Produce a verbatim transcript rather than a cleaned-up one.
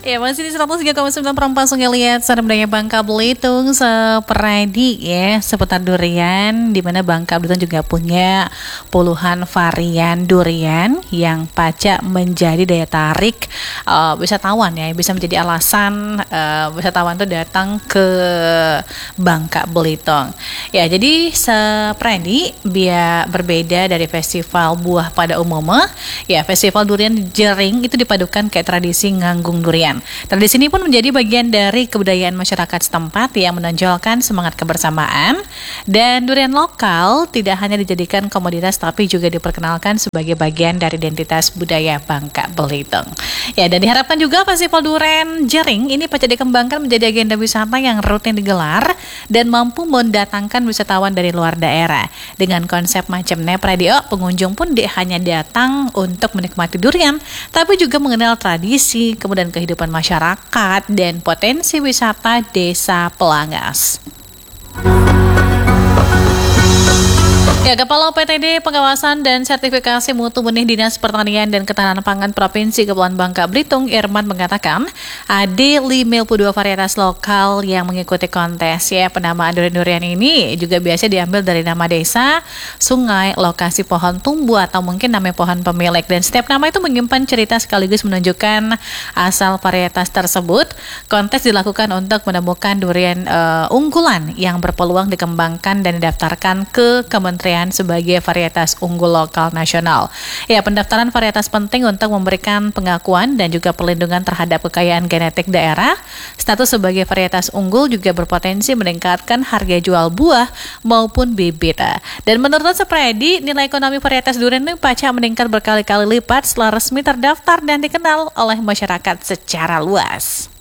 Ya, masih di seratus tiga koma sembilan Perempat Sungai Liat, Sarang Budaya Bangka Belitung, seperadi ya, seputar durian, di mana Bangka Belitung juga punya puluhan varian durian yang pacak menjadi daya tarik uh, wisatawan ya, bisa menjadi alasan uh, wisatawan itu datang ke Bangka Belitung. Ya, jadi seperadi biar berbeda dari festival buah pada umumnya, ya festival durian jering itu dipadukan kayak tradisi nganggung durian. Tradisi ini pun menjadi bagian dari kebudayaan masyarakat setempat yang menonjolkan semangat kebersamaan, dan durian lokal tidak hanya dijadikan komoditas tapi juga diperkenalkan sebagai bagian dari identitas budaya Bangka Belitung. Ya, dan diharapkan juga festival durian jering ini pacak dikembangkan menjadi agenda wisata yang rutin digelar dan mampu mendatangkan wisatawan dari luar daerah. Dengan konsep macam Nepradio, pengunjung pun tidak hanya datang untuk menikmati durian, tapi juga mengenal tradisi, kemudian kehidupan masyarakat, dan potensi wisata Desa Pelangas. Ya, Kepala P T D Pengawasan dan Sertifikasi Mutu Benih Dinas Pertanian dan Ketahanan Pangan Provinsi Kepulauan Bangka Belitung, Irman, mengatakan ada lima puluh dua varietas lokal yang mengikuti kontes. Ya, penamaan durian-durian ini juga biasa diambil dari nama desa, sungai, lokasi pohon tumbuh, atau mungkin nama pohon pemilik. Dan setiap nama itu menyimpan cerita sekaligus menunjukkan asal varietas tersebut. Kontes dilakukan untuk menemukan durian uh, unggulan yang berpeluang dikembangkan dan didaftarkan ke Kementerian sebagai varietas unggul lokal nasional. Ya, pendaftaran varietas penting untuk memberikan pengakuan dan juga perlindungan terhadap kekayaan genetik daerah. Status sebagai varietas unggul juga berpotensi meningkatkan harga jual buah maupun bibit. Dan menurut Sepredi, nilai ekonomi varietas durian ini pacak meningkat berkali-kali lipat setelah resmi terdaftar dan dikenal oleh masyarakat secara luas.